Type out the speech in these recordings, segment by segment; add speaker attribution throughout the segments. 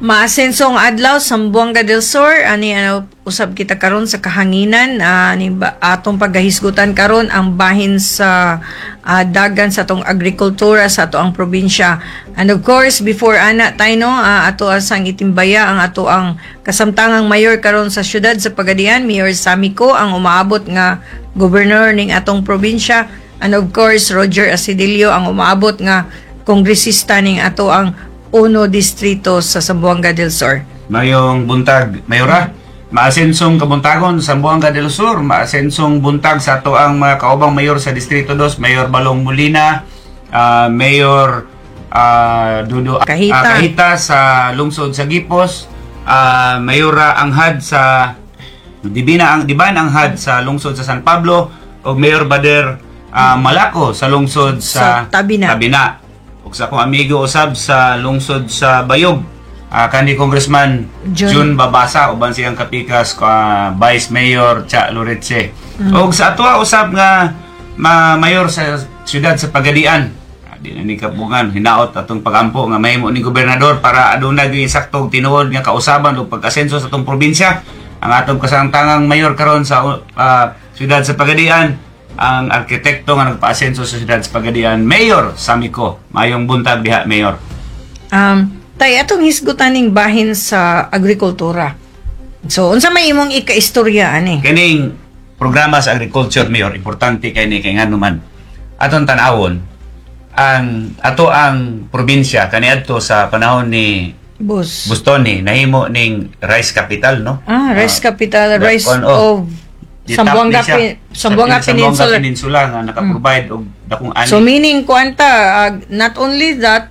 Speaker 1: Maasensong adlaw sa Buanga del Sur ani usab kita karon sa kahanginan ani atong paggahisgutan karon ang bahin sa dagan sa atong agrikultura sa ato ang probinsya. And of course before ana tayo no ato asang itimbaya ang ato ang kasamtangang mayor karon sa syudad sa Pagadian, Mayor Samico ang umaabot nga governor ning atong probinsya, and of course Roger Asidilio ang umaabot nga kongresista ning ato ang Uno distrito sa Zamboanga del Sur.
Speaker 2: Mayong buntag, Mayora. Maasensong kabuntagon sa Zamboanga del Sur. Maasensong buntag sa ato ang mga kaubang mayor sa Distrito 2, Mayor Balong Molina, Mayor Dudo Kahita sa lungsod sa Gipos, Mayora Anghad sa Diban Anghad sa lungsod sa San Pablo, o Mayor Bader Malaco sa lungsod sa Tabina. Ug sa akong amigo usab sa lungsod sa Bayog, kanhi Congressman Jun Babasa uban siyang kapikas Vice Mayor Cha Loretze. Ug sa ato usab nga mayor sa siyudad sa Pagadian, di na ni kabungan hinaot atong pagampo nga mahimo ni gobernador para aduna gyud saktong tinuod nga kausaban ug pag-asenso sa atong probinsya. Ang atong kasamtangang mayor karon sa siyudad sa Pagadian, ang arkitekto nga nagpa-asenso sa siyudad sa Pagadian, Mayor Samico. Mayong buntag diha, Mayor.
Speaker 1: Tay atong hisgutaning bahin sa agrikultura. So unsa may imong ika-istorya ani?
Speaker 2: Kining programa sa agriculture, Mayor, importante kay ni kay nganuman. Atong tan-awon ang ato ang probinsya kaniadto sa panahon ni Bustoni nahimo ning rice capital, no?
Speaker 1: Rice capital, rice of Zamboanga Peninsula
Speaker 2: nga naka-provide og dakong ani.
Speaker 1: So meaning kuanta not only that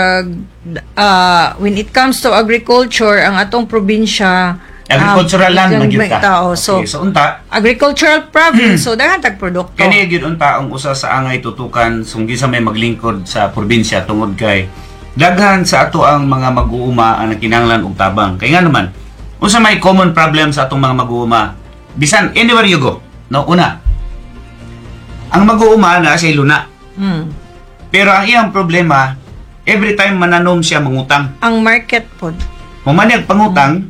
Speaker 1: when it comes to agriculture ang atong probinsya
Speaker 2: agricultural land man gyud ta.
Speaker 1: So
Speaker 2: unta
Speaker 1: agricultural province so daghan tag produkto.
Speaker 2: Kani gyud unta ang usa sa angay tutukan sunggi sa may maglingkod sa probinsya tungod kay daghan sa ato ang mga mag-uuma ang nakinahanglan og tabang. Kay nga naman unsa may common problem sa atong mga mag-uuma bisan anywhere you go, no? Una, ang mag-uuma na siya luna. Pero ang iyang problema, every time mananom siya mangutang.
Speaker 1: Ang market pod.
Speaker 2: Mamaniag pangutang,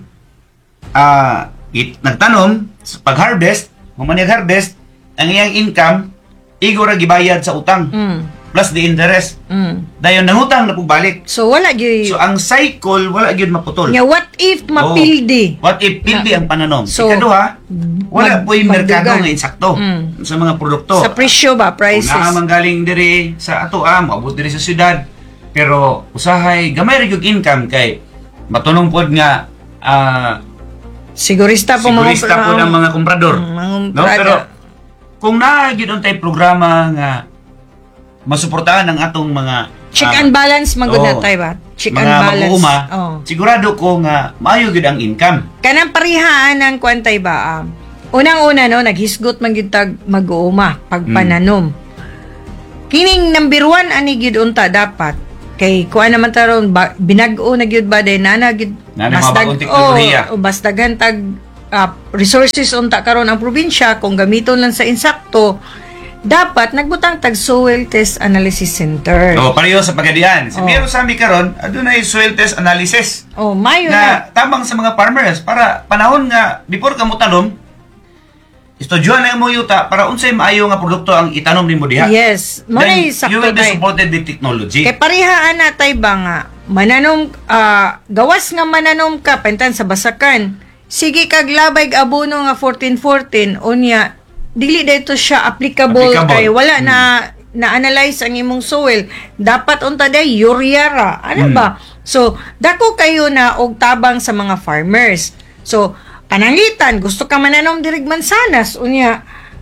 Speaker 2: nagtanom, pag-harvest, mamaniag harvest, ang iyang income, igora gibayad sa utang. Plus the interest. Dayon nangutang na balik.
Speaker 1: So wala gyud.
Speaker 2: So ang cycle wala gyud maputol.
Speaker 1: Nga what if mapildi?
Speaker 2: What if pildi ang pananom? So, ikaduha, wala po yung merkado nga insakto sa mga produkto.
Speaker 1: Sa presyo ba, prices?
Speaker 2: Kung naamanggaling diri sa ato maabot diri sa syudad. Pero usahay gamay ra gyud income kay matunong pod nga
Speaker 1: sigurista po
Speaker 2: ng mga komprador. No, pero kung naa gyud untay programa nga masuportahan ang atong mga
Speaker 1: check and balance magud tay ba? Check and balance.
Speaker 2: Mag-uuma, sigurado ko nga maayo gyud ang income.
Speaker 1: Kanang parihaan ng kwantay ba? Unang-una no naghisgot man gyud tag mag-uuma pagpananom. Kining number 1 ani gyud unta dapat kay kuan naman taron binag-o na gyud ba day nana gyud mas daghan tag resources unta karon ang probinsya kung gamiton lang sa insakto. Dapat nagbutang tag soil test analysis center.
Speaker 2: Pareho sa Pagadian. Si Mayor Sami karon adunay soil test analysis.
Speaker 1: Mayo
Speaker 2: na tabang sa mga farmers para panahon nga before ka mo tanom, istudyohan na mo yuta para unsay maayo nga produkto ang itanom nimo diha.
Speaker 1: Yes,
Speaker 2: then you will be supported with technology.
Speaker 1: Kay parihaan na tay ba nga mananom gawas nga mananom ka pentan sa basakan. Sige kag labay abono nga 1414 unya dili dito siya applicable. Kay wala na-analyze ang imong soil. Dapat unta day urea ra. Ano ba? So, dako kayo na og tabang sa mga farmers. So, pananglitan, gusto ka mananom dirig mansanas. Unya.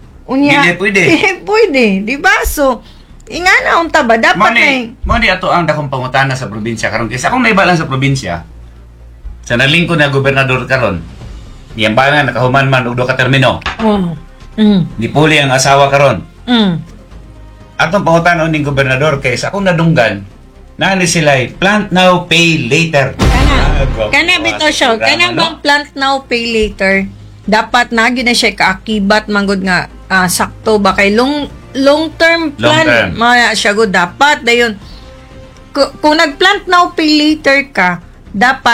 Speaker 1: Pwede. Di ba? So, ingana unta ba? Dapat
Speaker 2: mo di ato ang dakong pangutana sa probinsya karon kaysa akong naiba lang sa probinsya. Sa nalingkod na gobernador karon. Niyambangan nakahuman man og duha ka termino. Dipuli ang asawa karon. Atong pangutan ning gobernador kay sa akong nadunggan nani sila plant now pay later.
Speaker 1: Kana bitaw siya. Kana bang plant now pay later? Dapat na gyud na siya kaakibat manggod nga sakto ba kay long term plan siya go dapat dayon kung nag-plant now pay later ka dapat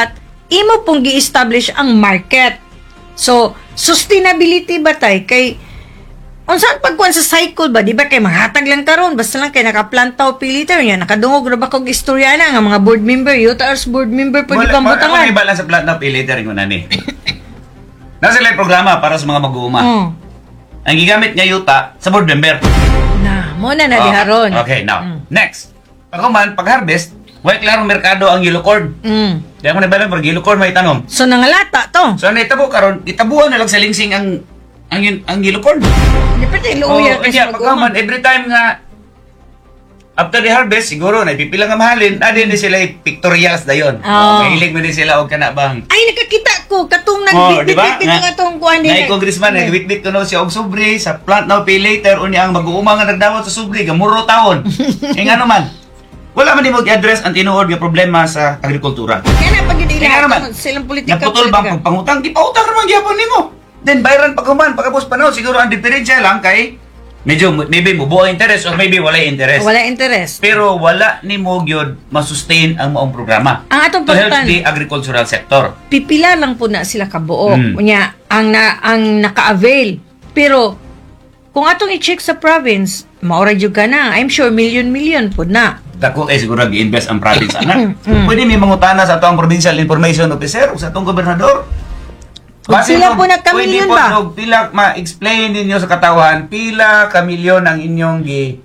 Speaker 1: imo pong gi-establish ang market. So, sustainability ba tay kay unsaan pagkuan sa cycle ba, di ba kay maghatag lang karon basta lang kay nakaplantaw piliter niya, nakadungog ra ba kog istorya na nga mga board member, UTARS board member pwede pang
Speaker 2: Ako
Speaker 1: butangan.
Speaker 2: may bala sa plant na piliter ko nani. Nasa sila programa para sa mga mag-uuma. Ang gigamit niya yuta sa board member.
Speaker 1: Na, mo na naliharon.
Speaker 2: Okay, now, next. Pag-harvest, way klarong merkado ang yellow corn. Di ako nabalang, pag yellow corn may tanom.
Speaker 1: So nangalata to.
Speaker 2: So, naitabo karon, itabuan na lang sa lingsing ang yellow corn.
Speaker 1: Di pa tayo luya kasi
Speaker 2: Kaya, pagkaman, every time nga, after the harvest, siguro, naipipila nga mahalin, din sila pictorials na yun. Mahilig mo din sila, o kana bang.
Speaker 1: Ay, nakakita ko, katong
Speaker 2: Di ba?
Speaker 1: nagbitbit nga itong kuhan
Speaker 2: Nga congressman, nagbitbit ko na siya og sobre sa plant now pay later, unya ang mag-uuma nga nagdawat sa sobre, gamuro taon. Nga naman, wala man din mag-address ang tinuod nga problema sa agrikultura.
Speaker 1: Kaya na pag hindi
Speaker 2: Kaya naman,
Speaker 1: lahat silang politika.
Speaker 2: naputol ba ang pangutang? Di pa utang naman gyapon nimo. Then bayaran pagkaman, pagkapos panahon, siguro ang diferensya lang kay medyo maybe mubo ang interest or maybe wala interest.
Speaker 1: Wala interest.
Speaker 2: Pero wala ni mo gyud masustain ang maong programa
Speaker 1: Ang atong
Speaker 2: to help
Speaker 1: pagtan,
Speaker 2: the agricultural sector.
Speaker 1: pipila lang po na sila kabuo. Unya, ang naka-avail. Pero, kung atong i-check sa province, maura jud ka na. I'm sure million po na.
Speaker 2: Dako kay siguro gi-invest ang province ana. Pwede may mangutana sa atong provincial information officer o sa atong gobernador.
Speaker 1: Kung
Speaker 2: Base
Speaker 1: sila
Speaker 2: po,
Speaker 1: po nagkamilyon
Speaker 2: pwede
Speaker 1: ba?
Speaker 2: po, pila ma-explain ninyo sa katawan, pila kamilyon ang inyong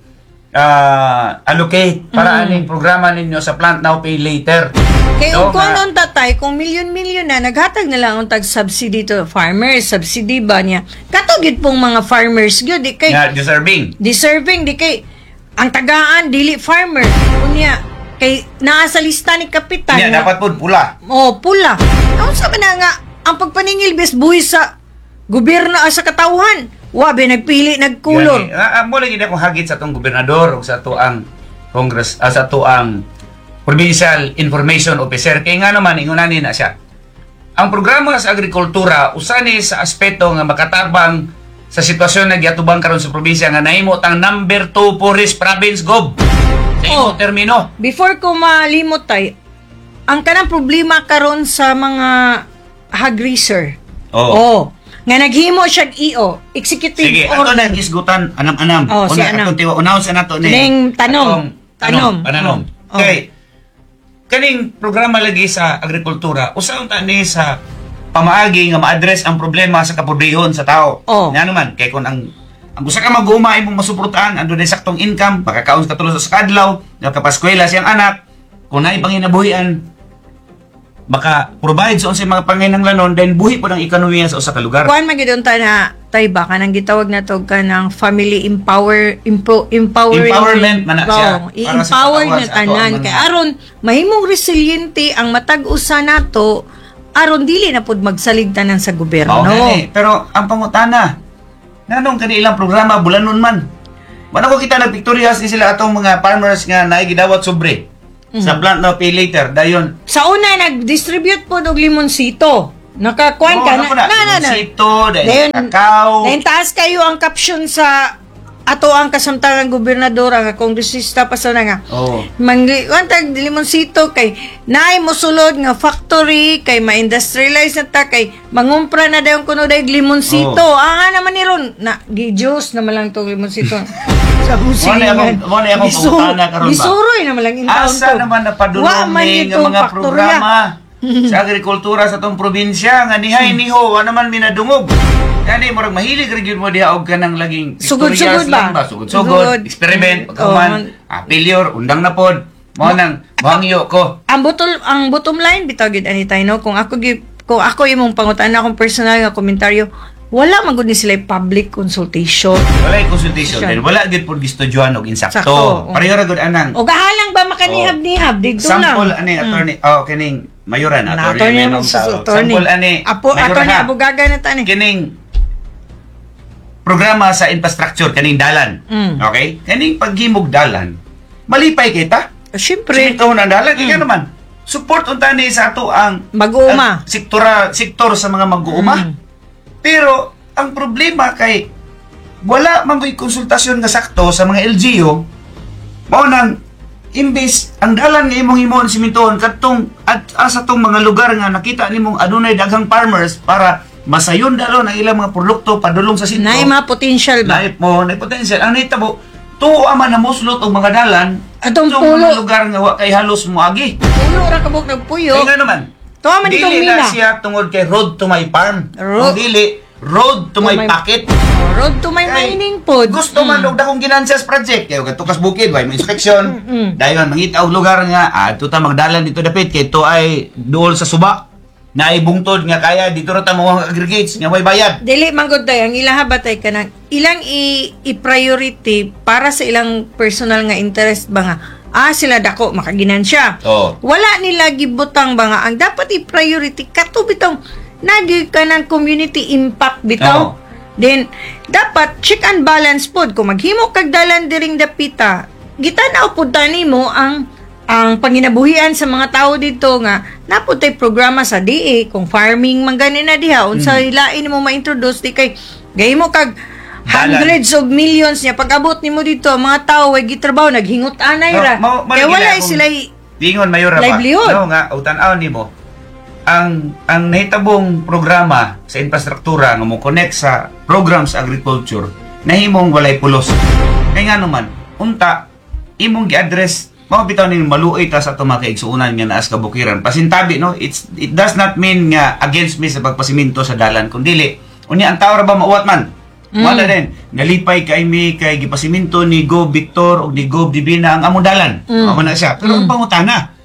Speaker 2: allocate para aning programa ninyo sa plant now pay later.
Speaker 1: Kaya
Speaker 2: So,
Speaker 1: kung noon tatay, kung milyon-milyon na, naghatag na lang ang tag-subsidy to farmers, subsidy ba niya? Katugid pong mga farmers gyud di kay
Speaker 2: nga deserving.
Speaker 1: deserving, di kay ang tagaan, dili farmer. Kunya, kay naa sa lista ni kapitan.
Speaker 2: Nga,
Speaker 1: nga-
Speaker 2: dapat po pula.
Speaker 1: pula. Ano sa na nga, ang pagpaningil bes buhi sa gobyerno sa katauhan. Wabe, nagpili, nagkulor.
Speaker 2: Mo lagi na akong hagit sa atong gobernador o sa tuang Congress, sa tuang Provincial Information Officer. Kaya nga naman, ingunanin na siya. Ang programa sa agrikultura, usani sa aspeto nga makatabang sa sitwasyon na giatubang karon sa probinsya nga nahimo tang number 2 poorest province gob. Sa imo termino.
Speaker 1: Before ko malimot tay, ang kanang problema karon sa mga hog raiser. Nga naghimo siya EO, executive
Speaker 2: Sige, ato
Speaker 1: order.
Speaker 2: na isgutan anam-anam.
Speaker 1: Si Anam.
Speaker 2: Atong tiwa unaw sa nato ni.
Speaker 1: Ning tanom.
Speaker 2: Tanom. Okay. Kaning programa lagi sa agrikultura, usaon ta ni sa pamaagi nga ma-address ang problema sa kapobrehon sa tao. Nga naman, kay kun ang usa ka mag-uuma imong masuportahan, ando na saktong income, makakaon sa katulo sa kadlaw, nakapaskwela siyang anak, kung naay panginabuhian, maka-provide sa unsay mga panginahanglanon, then buhi po ng ekonomiya sa usa ka lugar.
Speaker 1: Kuan magidon ta na tay ba kanang gitawag na to kanang family empowering
Speaker 2: Empowerment man na siya. Para sa
Speaker 1: i-empower
Speaker 2: katawan
Speaker 1: na
Speaker 2: sa ato ang
Speaker 1: tanan
Speaker 2: mga-
Speaker 1: kay aron mahimong resiliente ang matag usa nato aron dili na pud magsalig tanan sa gobyerno.
Speaker 2: Pero ang pangutana, nanong kani ilang programa bulanon man. Wala ko kita nagpictorials ni sila atong mga farmers nga naay gidawat sobre sa plant now pay later dayon.
Speaker 1: Sa una nag-distribute po og limonsito. Nakakuan ka na.
Speaker 2: Sito,
Speaker 1: Dayon,
Speaker 2: kakao.
Speaker 1: Dayon taas kayo ang caption sa ato ang kasamtangang gobernador ang kongresista pa sa nga. Mangwantag limonsito kay naay mosulod nga factory kay ma-industrialize na ta kay mangumpra na dayon kuno day limonsito. Naman ni ron na gi-juice na lang to limonsito. Sa busingan.
Speaker 2: Mo na akong pangutana karon ba?
Speaker 1: Bisuroy na lang in town
Speaker 2: Asa naman napadulong nga mga programa sa agrikultura sa tong probinsya nga nihay niho wa naman minadungog. Kani murag mahilig ra gyud mo diha og kanang laging
Speaker 1: Sugod-sugod
Speaker 2: lang
Speaker 1: ba?
Speaker 2: Sugod-sugod, experiment, pagkaman, failure, undang na pod. Mo nang bangyo ko.
Speaker 1: Ang bottom line bitaw gid ani tayo no kung ako imong pangutana akong personal nga komentaryo wala man gud ni sila public consultation.
Speaker 2: Wala consultation din. Wala gid pod gistudyohan og insakto.
Speaker 1: Sakto.
Speaker 2: Pareho ra gud anang.
Speaker 1: O gahalang ba makanihab-nihab digdo lang.
Speaker 2: Sample ani attorney kining mayoran
Speaker 1: attorney
Speaker 2: menong tao. Sample ani
Speaker 1: attorney abogaga na tani.
Speaker 2: Kining programa sa infrastructure kaning dalan. Okay? Kaning paghimog dalan. Malipay kita.
Speaker 1: Syempre.
Speaker 2: Ikaw na dalan kaya naman. Support unta ni sa ato ang
Speaker 1: mag-uuma.
Speaker 2: Sektor sa mga mag-uuma. Pero ang problema kay wala man ko'y konsultasyon nga sakto sa mga LGU. Mao nang imbes ang dalan nga imong himon simintohon kadtong at asa tong mga lugar nga nakita nimong adunay daghang farmers para masayon dalon ang ilang mga produkto padulong sa sitio.
Speaker 1: Naay mga potential ba?
Speaker 2: Naay potential. Ang nahitabo, tuwa man na muslot og mga dalan
Speaker 1: Atong
Speaker 2: itong
Speaker 1: pulo.
Speaker 2: mga lugar nga wa kay halos moagi.
Speaker 1: Pulo ra kabog nagpuyo.
Speaker 2: Kaya nga naman,
Speaker 1: Tuwa man itong
Speaker 2: dili
Speaker 1: mina.
Speaker 2: na siya tungod kay road to my farm.
Speaker 1: Ro-
Speaker 2: Ang dili, road to my pocket.
Speaker 1: Road to my
Speaker 2: Kay
Speaker 1: mining pod.
Speaker 2: Gusto man og dakong ginansya sa project kay tukas bukid way mo inspeksyon. Dayon mangita og lugar nga adto ta magdalan dito dapit kay to ay duol sa suba. Na ay bungtod nga kaya dito ra ta mo aggregates nga way bayad.
Speaker 1: Dili manggod tay ang ilang habatay kanang ilang i-priority para sa ilang personal nga interest ba nga sila dako makaginansya.
Speaker 2: Oo.
Speaker 1: Wala nila gibutang ba nga ang dapat i-priority kato bitong nagi ka ng community impact bitaw.
Speaker 2: Oo.
Speaker 1: Then dapat check and balance pod kung maghimo kag dalan diring dapita gitanaw pud nimo ang panginabuhian sa mga tao dito nga napud tay programa sa DA kung farming man gani na diha unsa ilain mo ma-introduce di kay gahimo kag
Speaker 2: Dalan.
Speaker 1: hundreds of millions niya pag-abot nimo dito ang mga tao way gitrabaho naghingot anay ra kaya wala sila
Speaker 2: Dingon mayor ra ba?
Speaker 1: livelihood.
Speaker 2: No nga utan-aw nimo. Ang nahitabong programa sa infrastruktura nga mo connect sa programs agriculture nahimong walay pulos. Kaya nga naman, unta imong gi-address mao bitaw ning maluoy ta sa ato mga kaigsuonan nga naas kabukiran. Pasintabi no, it does not mean nga against me sa pagpasiminto sa dalan kundi unya ang tao ra ba mauwat man. Wala din. Nalipay kay mi kay gipasiminto ni Go Victor o ni Go Divina ang among dalan. Amo na siya. Pero ang pangutana,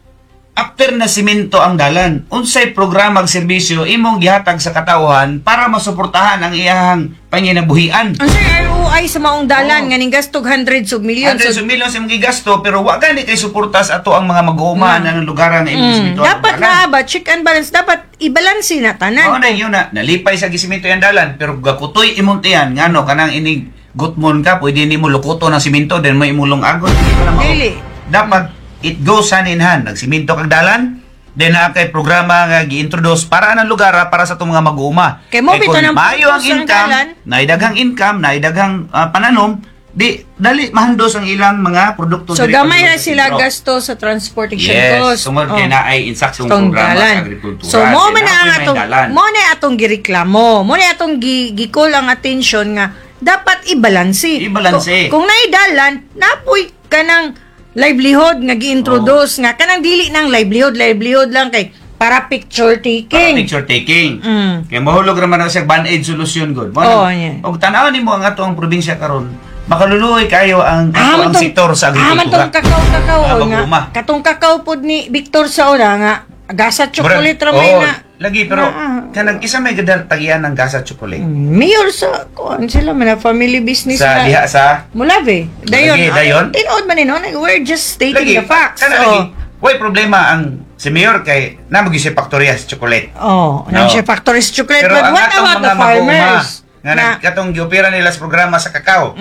Speaker 2: after na simento ang dalan, unsay programa ag serbisyo imong gihatag sa katawhan para masuportahan ang iyang panginabuhian?
Speaker 1: ang sir ROI sa maong dalan nga ning gastog hundreds of millions
Speaker 2: Hundreds of millions imong gigasto pero wa gani kay suporta sa ato ang mga mag-uuma ng lugaran nga imong siminto.
Speaker 1: dapat na ba check and balance dapat i-balance na tanan.
Speaker 2: Mao na yun na nalipay sa gisimento yung dalan pero gakutoy imong tiyan ngano kanang inig gutmon ka pwede nimo lukuto ng simento then mo imulong agon hindi pa na mao.
Speaker 1: Dili.
Speaker 2: Dapat it goes hand in hand nagsimento kag dalan then na kay programa nga gi-introduce para ang lugar para sa itong mga mag-uuma.
Speaker 1: Kay mo bitaw
Speaker 2: kung
Speaker 1: ng
Speaker 2: maayo ang
Speaker 1: purpose ng
Speaker 2: income,
Speaker 1: dalan.
Speaker 2: naidaghang income, naidaghang pananom, di dali mahandos ang ilang mga produkto.
Speaker 1: So
Speaker 2: dili
Speaker 1: gamay na
Speaker 2: pagluto sa
Speaker 1: sila
Speaker 2: sentro.
Speaker 1: gasto sa transportation
Speaker 2: Yes,
Speaker 1: cost.
Speaker 2: sungod kay na ay insaktong
Speaker 1: Tong
Speaker 2: programa
Speaker 1: dalan.
Speaker 2: sa agrikultura.
Speaker 1: So mo man
Speaker 2: Kaya
Speaker 1: ang
Speaker 2: napoy may
Speaker 1: atong
Speaker 2: dalan.
Speaker 1: mo na atong gireklamo. Mo na atong gikol ang attention nga dapat i-balanse.
Speaker 2: I-balanse.
Speaker 1: Kung naidalan, napoy kanang livelihood nga gi-introduce nga kanang dili nang livelihood lang kay para picture
Speaker 2: Para
Speaker 1: taking.
Speaker 2: picture taking.
Speaker 1: Mm.
Speaker 2: Kaya mahulog naman na siya band-aid solution good.
Speaker 1: Oo, yan.
Speaker 2: Og tanaw nimo ang atong probinsya karon, makaluluoy kayo ang ang sektor sa
Speaker 1: man
Speaker 2: agrikultura.
Speaker 1: tong kakao
Speaker 2: Ah,
Speaker 1: nga.
Speaker 2: mag-uuma.
Speaker 1: Katong kakao pod ni Victor sa ora nga gasa chocolate ra may
Speaker 2: Oo,
Speaker 1: na.
Speaker 2: lagi pero
Speaker 1: Ah.
Speaker 2: kanang isa may gadar tagian ng gasa chocolate.
Speaker 1: Mayor sa kuan sila man na family business
Speaker 2: Sa
Speaker 1: na.
Speaker 2: diha sa
Speaker 1: Mulave. Dayon.
Speaker 2: Lagi, dayon?
Speaker 1: Tinood man no, we're just stating
Speaker 2: lagi
Speaker 1: the facts.
Speaker 2: kana lagi. Way problema ang si Mayor kay namagi si Factoria sa chocolate.
Speaker 1: Oh,
Speaker 2: No.
Speaker 1: siya factories chocolate
Speaker 2: Pero
Speaker 1: but
Speaker 2: ang
Speaker 1: what
Speaker 2: atong
Speaker 1: about the
Speaker 2: mga mag-uuma
Speaker 1: farmers?
Speaker 2: nga katong giopera nila sa programa sa kakao.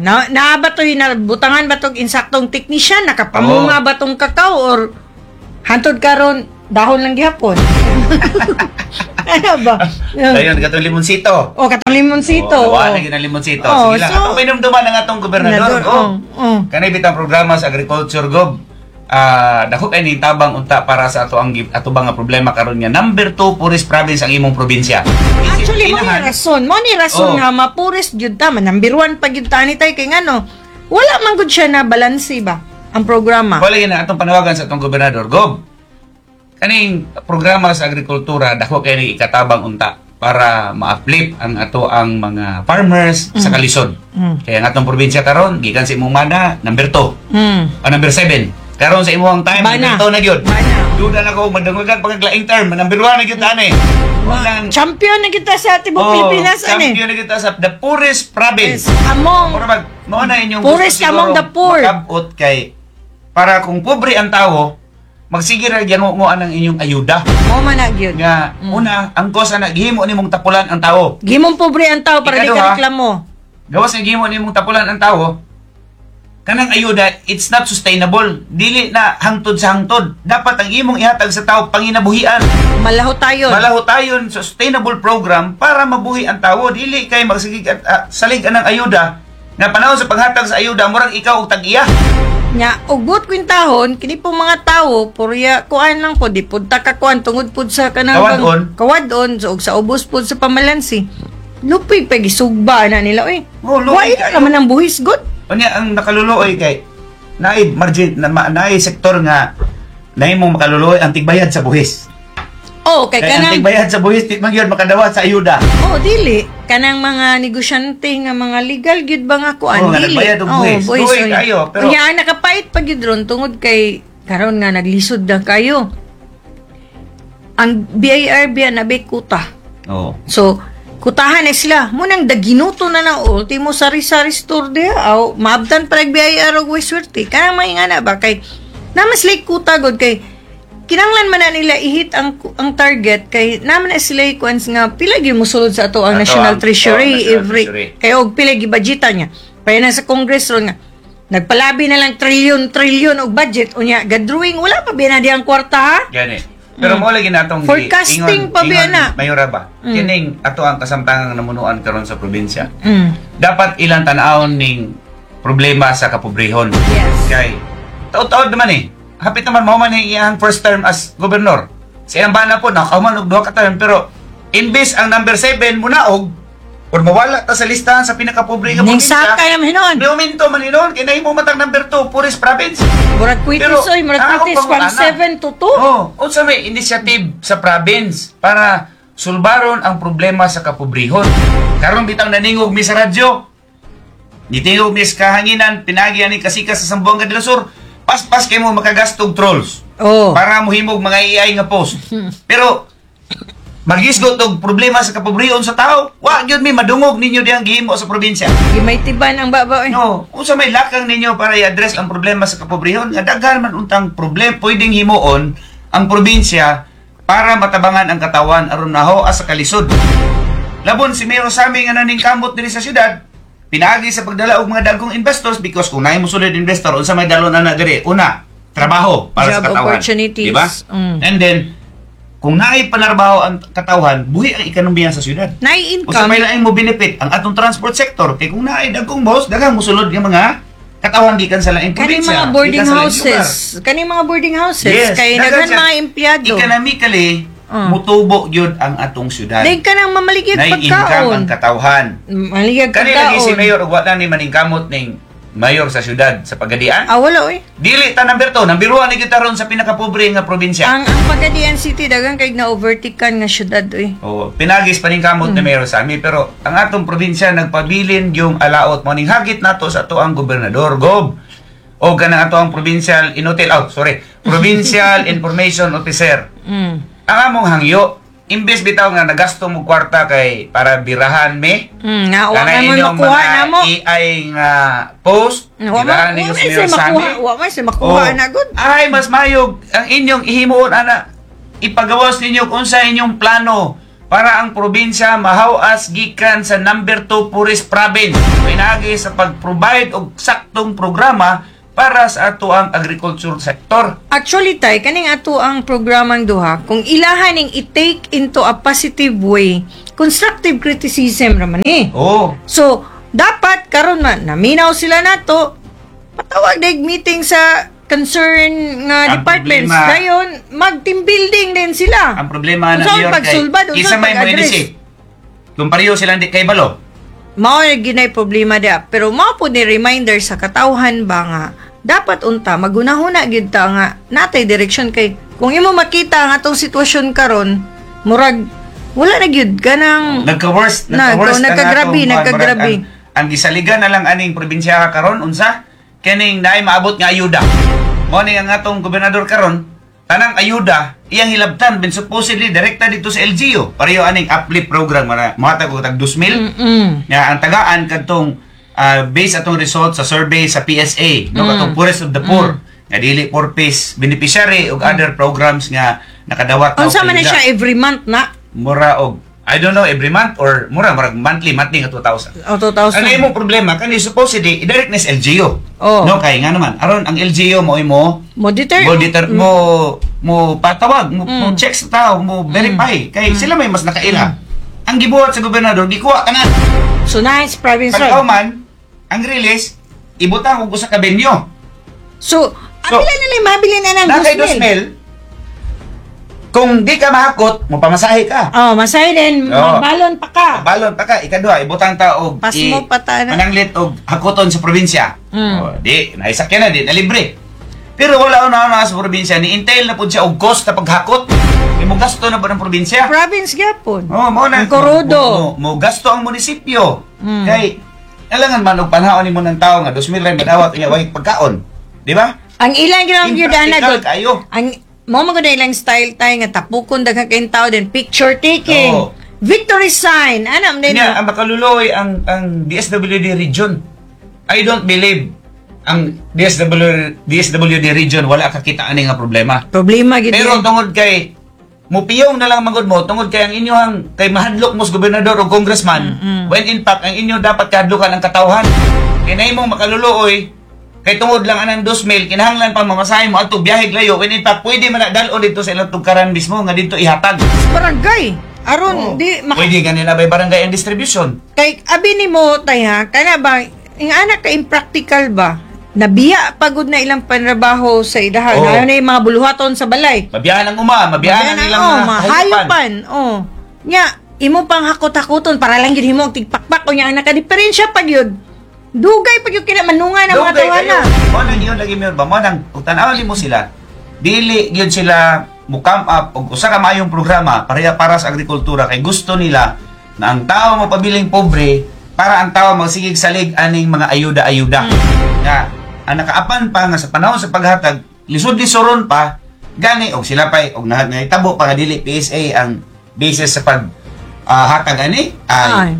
Speaker 1: Na ba to butangan ba tong insaktong technician nakapamunga ba tong kakao or hantod karon dahon lang gihapon? Ano ba?
Speaker 2: Dayon katong limonsito.
Speaker 1: O katong limonsito.
Speaker 2: Wala na gyud ang limonsito.
Speaker 1: Oh,
Speaker 2: Sige lang.
Speaker 1: so-
Speaker 2: Atong pinumduman ng atong gobernador. Kanay bitang programa sa agriculture gob. Dako kay ni tabang unta para sa ato ang ato ba nga problema karon nga number 2 Puris province ang imong probinsya.
Speaker 1: Actually, mo ni rason. Mo ni rason
Speaker 2: Oh.
Speaker 1: nga mapuris jud ta man number 1 pag jud ta ni tay kay ngano. Wala man gud siya na balanse ba ang programa.
Speaker 2: Wala gyud na atong panawagan sa atong gobernador gob. Kaning programa sa agrikultura dako kay ni ikatabang unta para ma-uplift ang ato ang mga farmers sa kalisod. Kaya ang atong probinsya karon gikan sa imong mana number 2. Number 7. Karon sa imong time,
Speaker 1: Bana.
Speaker 2: number 2 na gyud.
Speaker 1: Bana.
Speaker 2: Duda na ko madungugan paglaing term, number 1 na gyud ani. Walang
Speaker 1: Champion na kita sa Tibo Pilipinas ani.
Speaker 2: champion na kita sa the poorest province.
Speaker 1: Among
Speaker 2: Mura mag mao na inyong
Speaker 1: Poorest
Speaker 2: gusto siguro
Speaker 1: among the poor.
Speaker 2: makabot kay para kung pobre ang tao, magsige ra gyud mo ang inyong ayuda.
Speaker 1: mo man na gyud.
Speaker 2: Nga una, ang kosa na gihimo nimong tapulan ang tao.
Speaker 1: Gimong pobre ang tao para di
Speaker 2: Ikaduha,
Speaker 1: ka reklamo.
Speaker 2: Gawas nga gihimo nimong tapulan ang tao. Kanang ayuda, it's not sustainable. Dili na hangtod sa hangtod. Dapat ang imong ihatag sa tao panginabuhian.
Speaker 1: Malaho tayo.
Speaker 2: Malaho tayo sa sustainable program para mabuhi ang tao. Dili kay magsigig at salig ng ayuda. Nga panahon sa paghatag sa ayuda, murag ikaw og tag-iya.
Speaker 1: Nya ugot kwintahon kini po mga tawo purya kuan lang po di pud ta ka kuan tungod pud sa kanang kawadon so, og sa ubos pud sa pamalansi. Lupig pa gisugba na nila oy.
Speaker 2: Oh,
Speaker 1: Why
Speaker 2: kayo.
Speaker 1: naman ang buhis god?
Speaker 2: Unya ang nakaluluoy kay naay margin naay sektor nga naay mong makaluluoy ang tigbayad sa buhis.
Speaker 1: Oh, kay
Speaker 2: Kaya ang
Speaker 1: kanang
Speaker 2: tigbayad sa buhis di man gyud makadawat sa ayuda.
Speaker 1: oh dili kanang mga negosyante nga mga legal gyud ba nga kuan
Speaker 2: Oo, nga
Speaker 1: dili.
Speaker 2: nagbayad og buhis. Luoy
Speaker 1: oy.
Speaker 2: kayo, pero-
Speaker 1: Unya nakapait pa gyud ron tungod kay karon nga naglisod na kayo. Ang BIR biya na kuta.
Speaker 2: Oh.
Speaker 1: So, kutahan na sila. Munang daginuto na na ultimo sari-sari store dia. Aw, maabdan pa nag-BIR og wiswerte. Kanang may nga na ba? Kay, namas like kuta god kay, kinanglan man na nila i-hit ang target kay naman na sila ikuans nga pila gyud mosulod sa ato ang
Speaker 2: Ato
Speaker 1: National
Speaker 2: ang-
Speaker 1: Treasury
Speaker 2: National
Speaker 1: every
Speaker 2: Treasury.
Speaker 1: kay og pila gibudgetan niya. Paya na sa Congress ron nga nagpalabi na lang trilyon og budget unya gadrawing wala pa biya na diyang kwarta ha.
Speaker 2: Gani. Pero mo lagi natong
Speaker 1: Forecasting pa ba na?
Speaker 2: Mayora ba? Kining ato ang kasamtangang namunuan karon sa probinsya.
Speaker 1: Mm.
Speaker 2: Dapat ilang tan-awon ning problema sa kapobrehon.
Speaker 1: Yes.
Speaker 2: Kay taod-taod naman eh. Hapit naman mao man iyang first term as governor. Sa iyang bana po nakauman og duha ka term pero imbes ang number 7 munaog or mawala ta sa listahan sa pinakapobre nga
Speaker 1: Ning
Speaker 2: probinsya.
Speaker 1: sakay naman hinon.
Speaker 2: May uminto man hinon kay nahimo matag number 2 Puris province.
Speaker 1: Murag kwitis
Speaker 2: Pero,
Speaker 1: oy, murag
Speaker 2: ang
Speaker 1: kwitis
Speaker 2: akong
Speaker 1: from
Speaker 2: pangutana.
Speaker 1: 7 to 2.
Speaker 2: Oh, unsa may initiative sa province para sulbaron ang problema sa kapobrehon. Karon bitang naningog mi sa radyo. Nitingog mi sa kahanginan, pinagi ani kasika sa Zamboanga del Sur. Paspas kay mo makagastog trolls
Speaker 1: Oh.
Speaker 2: para mohimog mga AI nga post. Pero magisgot og problema sa kapobrehon sa tao. Wa gyud mi madungog ninyo diyang gihimo sa probinsya.
Speaker 1: May tiban ang baba oy.
Speaker 2: No, unsa may lakang ninyo para i-address ang problema sa kapobrehon? Nga daghan man untang problem pwedeng himuon ang probinsya para matabangan ang katawan aron naho sa kalisod. Labon si Mayor Sammy nga naning kamot diri sa syudad, pinaagi sa pagdala og mga dagkong investors because kung naay mo sulod investor unsa may dalon ana diri? Una, trabaho para
Speaker 1: Job
Speaker 2: sa katawan.
Speaker 1: opportunities.
Speaker 2: Diba? And then kung naay panarbaho ang katawan, buhi ang ekonomiya sa syudad.
Speaker 1: Nay
Speaker 2: O sa
Speaker 1: income.
Speaker 2: may laing mo benefit ang atong transport sector kay kung naay dagkong boss daghang mosulod nga mga katawan gikan sa laing
Speaker 1: Kani
Speaker 2: probinsya
Speaker 1: mga boarding
Speaker 2: gikan sa laing
Speaker 1: houses. Kani mga boarding houses.
Speaker 2: Yes,
Speaker 1: Kay
Speaker 2: daghan
Speaker 1: daghan
Speaker 2: siya.
Speaker 1: mga empleyado.
Speaker 2: Economically mutubo gyud ang atong syudad.
Speaker 1: Dahil ka nang mamaligid
Speaker 2: Naay income
Speaker 1: pagkaon.
Speaker 2: ang katawhan.
Speaker 1: Maligid
Speaker 2: Kani lagi si
Speaker 1: pagkaon.
Speaker 2: mayor ug wala ni maningkamot ning mayor sa syudad sa Pagadian.
Speaker 1: Ah, wala oy.
Speaker 2: Dili ta number 2, number 1 ni kita ron sa pinakapobre nga probinsya.
Speaker 1: Ang Pagadian City daghan kay na overtikan nga syudad oy.
Speaker 2: Oh, pinagis paningkamot ni Mayor Sammy pero ang atong probinsya nagpabilin yung alaot mo ning hagit nato sa ato ang gobernador Gob o kanang ato ang provincial provincial information officer. Ang among hangyo imbes bitaw nga nagasto mo kwarta kay para birahan me
Speaker 1: Nga wa
Speaker 2: kana
Speaker 1: man mo
Speaker 2: inyong
Speaker 1: makuha
Speaker 2: mga
Speaker 1: namo.
Speaker 2: AI nga post
Speaker 1: Wa
Speaker 2: birahan
Speaker 1: man
Speaker 2: ninyo sa
Speaker 1: say
Speaker 2: Mayor Sammy.
Speaker 1: makuha, wa man say makuha
Speaker 2: Oh.
Speaker 1: na good.
Speaker 2: Ay, mas mayog ang inyong ihimuon ana. Ipagawas ninyo kung sa inyong plano para ang probinsya mahawas gikan sa number 2 Puris province. Pinagi sa pag-provide og saktong programa para sa ato ang agriculture sector.
Speaker 1: Actually, tay, kaning ato ang programang duha, kung ilahan ning i-take into a positive way, constructive criticism raman eh.
Speaker 2: Oh,
Speaker 1: So, dapat karon man naminaw sila nato, patawag dig meeting sa concern nga
Speaker 2: Ang
Speaker 1: departments.
Speaker 2: problema-
Speaker 1: Dayon, mag-team building din sila.
Speaker 2: ang problema na
Speaker 1: Unsaon
Speaker 2: Mayor
Speaker 1: pagsulbad,
Speaker 2: kay
Speaker 1: unsaon
Speaker 2: isa may mo
Speaker 1: pag-address?
Speaker 2: inisip. Kung pareho sila di kay balo.
Speaker 1: Mao na ginay problema dia. Pero mao po ni reminder sa katawhan ba nga dapat unta magunahuna gid ta nga natay direksyon kay kung imo makita ang atong sitwasyon karon murag wala na gyud kanang
Speaker 2: Nagka-worst,
Speaker 1: nagkagrabe,
Speaker 2: ang atong-
Speaker 1: nagkagrabe.
Speaker 2: Ang gisaligan na lang aning probinsya karon unsa? Kining naay maabot nga ayuda. Mo ni ang atong gobernador karon, tanang ayuda iyang hilabtan ben supposedly direkta dito sa LGU. Pareho aning uplift program na mahatag og tag 2,000. Nga ang tagaan kadtong based atong result sa survey sa PSA, no katong poorest of the poor. Nga dili purpose beneficiary ug other programs nga nakadawat
Speaker 1: unsa man na siya every month na
Speaker 2: mura og I don't know every month or mura monthly nga 2,000.
Speaker 1: o 2,000.
Speaker 2: Ano imong problema kani supposedly i-direct na sa LGU.
Speaker 1: Oh.
Speaker 2: No kay nga naman aron ang LGU mo
Speaker 1: Monitor.
Speaker 2: mo patawag mo check sa tao mo verify kay sila may mas nakaila. Ang gibuhat sa gobernador gikuha tanan.
Speaker 1: So nice province
Speaker 2: Pag
Speaker 1: road.
Speaker 2: man ang release ibutang og usa ka benyo.
Speaker 1: So, apila nila mabili na ng
Speaker 2: Na kay
Speaker 1: 2,000.
Speaker 2: 2,000, kung di ka mahakot, mo pamasahe ka.
Speaker 1: Oh, masay din, magbalon pa ka.
Speaker 2: Balon pa ka, ikadua, ibutang taog.
Speaker 1: Pasmo pa ta na.
Speaker 2: Mananglit og hakoton sa probinsya.
Speaker 1: Mm.
Speaker 2: Di, naisakyan na, di, na libre. Pero wala na sa probinsya, ni-entail na po siya og cost na paghakot. Mo gasto na ba ng probinsya?
Speaker 1: Province gyapon.
Speaker 2: Mo na.
Speaker 1: Ang Corodo.
Speaker 2: Mo gasto ang munisipyo.
Speaker 1: Mm.
Speaker 2: Kay, alangan man og panahon nimo ng tao nga 2,000 rin madawat niya way pagkaon. Di ba?
Speaker 1: Ang ilang ginang gyudana
Speaker 2: Impractical
Speaker 1: gud.
Speaker 2: kayo.
Speaker 1: Ang mo man gud ilang style tayo nga tapukon daghang kayong tao din picture taking.
Speaker 2: Oo.
Speaker 1: Victory sign. Anam din.
Speaker 2: Ang makululoy ang DSWD region. I don't believe ang DSWD region wala kakita ani nga problema.
Speaker 1: Problema gid.
Speaker 2: Pero tungod kay mupiyong na lang magud mo tungod kay ang inyong kay mahadlok mo sa gobernador o congressman when in fact ang inyo dapat kahadlukan ang katawhan. Kay nahimong makaluluoy kay tungod lang anang 2,000 kinahanglan pa mamasahe mo adto biyahe layo when in fact pwede man na dalon dito sa ilang tugkaran mismo nga dito ihatag.
Speaker 1: barangay. Aron di
Speaker 2: Pwede ganila by barangay and distribution.
Speaker 1: kay abi nimo tay ha kana ba ang anak ka impractical ba? Nabiya pagod na ilang panrabaho sa idahan.
Speaker 2: Oo.
Speaker 1: Ayaw na yung mga buluhaton sa balay.
Speaker 2: Mabiyahan ang mabiyahan ang ilang mga
Speaker 1: hayupan. Oh. Nya, imo pang hakot-hakoton para lang yun mo tigpakpak o nya anak ka diferensya pag yun. Dugay pag yun kinamanungan ng mga tawana.
Speaker 2: Mo nang yun lagi mo ba mo nang tanaw mo sila. Dili yun sila mo come up og usa ka maayong programa para sa agrikultura kay gusto nila na ang tao mapabiling pobre para ang tao magsigig salig aning mga ayuda-ayuda. Nga, ang nakaapan pa nga sa panahon sa paghatag, lisod-lisoron pa, gani, og sila pa, og nahitabo pa nga dili PSA ang basis sa hatag ani, ay,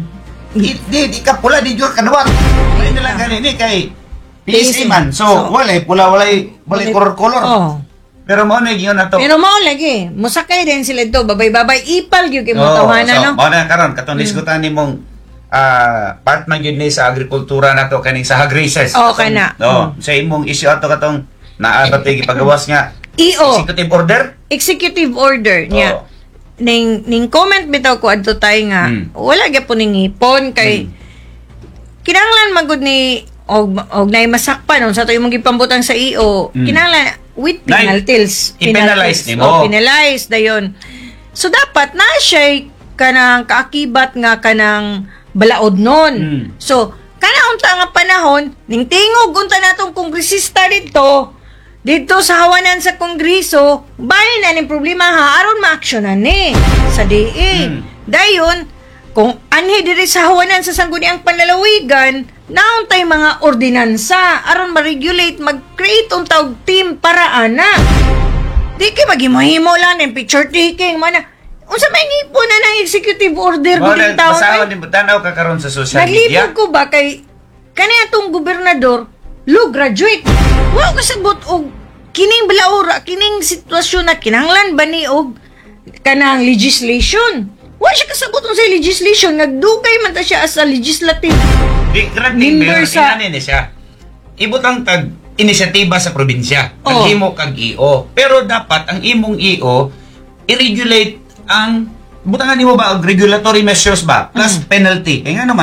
Speaker 2: di ka pula, di jur kanuwat. Ay na lang gani, ni kay PSA man. So, walay pula, walay color-color.
Speaker 1: Oh.
Speaker 2: Pero mo na yun na to.
Speaker 1: Pero mo lagi, musakay din sila ito, babay-babay, ipal yun kay mo tawanan, no?
Speaker 2: So, mo na karon katong diskutan ni mong part man yun ni sa agrikultura na to kaning sa hog races.
Speaker 1: Okay na.
Speaker 2: Sa imong issue ato katong naabat tay gipagawas nga
Speaker 1: EO.
Speaker 2: executive order.
Speaker 1: Executive order niya. Ning comment bitaw ko adto tay nga wala gyapon ning ipon kay kinahanglan magud ni og nay masakpan sa to imong gipambutang sa EO. Kinahanglan with penalties.
Speaker 2: I-penalize nimo.
Speaker 1: Penalize dayon. So dapat na siya kanang kaakibat nga kanang balaod nun. So, kana unta nga panahon, ning tingog unta natong kongresista dito sa hawanan sa kongreso, bahin na ning problema ha, aron ma-actionan ni sa DA. Dayon, kung anhi diri sa hawanan sa sangguniang panlalawigan, nauntay mga ordinansa, aron ma-regulate, mag-create untawag team para ana. Di kay maghimo-himo lang ng picture taking, mana. Unsa may nipo na ng executive order guding taon
Speaker 2: Basahan din tanaw ka karon sa social
Speaker 1: naglibog
Speaker 2: media.
Speaker 1: ko ba kay kani atong gobernador low graduate wa ko sabot og kining balaura kining sitwasyon na kinahanglan ba ni og kanang legislation wa siya kasabot sa legislation nagdugay man ta siya as a legislative
Speaker 2: Di granting
Speaker 1: member
Speaker 2: pero
Speaker 1: sa-
Speaker 2: inani siya. Ibutang tag inisyatiba sa probinsya.
Speaker 1: Oh.
Speaker 2: Naghimo kag EO. Pero dapat ang imong EO i-regulate ang butangan nimo ba og regulatory measures ba plus penalty. Kaya nga naman